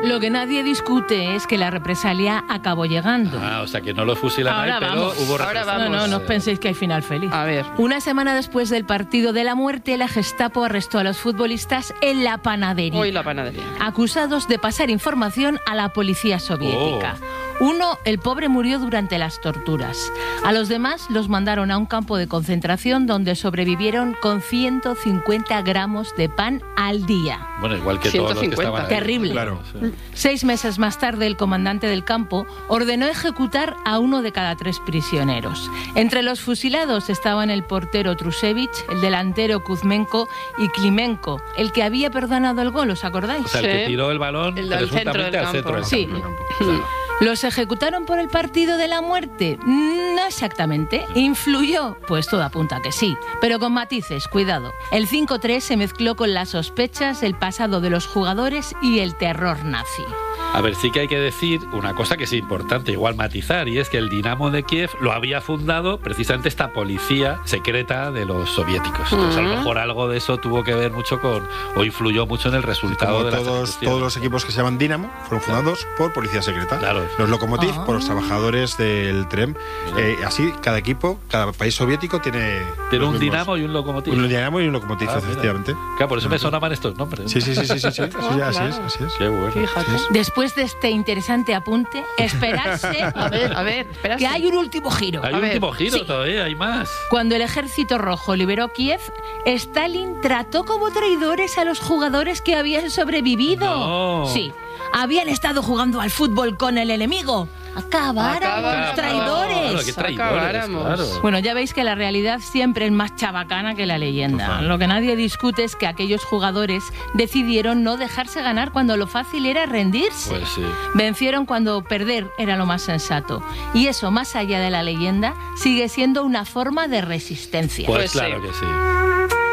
Lo que nadie discute es que la represalia acabó llegando. O sea que no lo fusilaron ahí, pero hubo represalia. No os penséis que hay final feliz. A ver. Una semana después del partido de la muerte, la Gestapo arrestó a los futbolistas en la panadería. Hoy la panadería. Acusados de pasar información a la policía soviética. Uno, el pobre, murió durante las torturas. A los demás los mandaron a un campo de concentración donde sobrevivieron con 150 gramos de pan al día. Bueno, igual que todos los que estaban ahí. Terrible. Claro. Sí. 6 meses más tarde, el comandante del campo ordenó ejecutar a 1 de cada 3 prisioneros. Entre los fusilados estaban el portero Trusevich, el delantero Kuzmenko y Klimenko, el que había perdonado el gol, ¿os acordáis? O sea, el que tiró el balón El del centro presuntamente del al centro del campo. Sí. campo. Claro. ¿Los ejecutaron por el partido de la muerte? No exactamente. ¿Influyó? Pues todo apunta a que sí, pero con matices, cuidado. El 5-3 se mezcló con las sospechas, el pasado de los jugadores y el terror nazi. A ver, sí que hay que decir una cosa que es importante, igual matizar, y es que el Dinamo de Kiev lo había fundado precisamente esta policía secreta de los soviéticos. Entonces, a lo mejor algo de eso tuvo que ver mucho o influyó mucho en el resultado Como de las todos ejecuciones. los equipos que se llaman Dinamo fueron fundados por policía secreta. Claro. Los Lokomotiv por los trabajadores del tren. Así, cada equipo, cada país soviético tiene Tiene los un mismos. Dinamo y un Lokomotiv. Un Dinamo y un Lokomotiv, Mira. efectivamente. Claro, por eso me sonaban estos nombres. Sí. Así es. Qué bueno. Fíjate. Después de este interesante apunte, esperarse A ver, espera. que hay un último giro. Hay A un ver, último giro sí. todavía, hay más. Cuando el ejército rojo liberó Kiev, Stalin trató como traidores a los jugadores que habían sobrevivido. No. Sí, habían estado jugando al fútbol con el enemigo. Acabáramos, traidores. Claro, qué traidores, Acabáramos. claro. Bueno, ya veis que la realidad siempre es más chabacana que la leyenda. Total. Lo que nadie discute es que aquellos jugadores decidieron no dejarse ganar cuando lo fácil era rendirse. Pues sí. Vencieron cuando perder era lo más sensato. Y eso, más allá de la leyenda, sigue siendo una forma de resistencia. Pues Pues claro sí. que sí.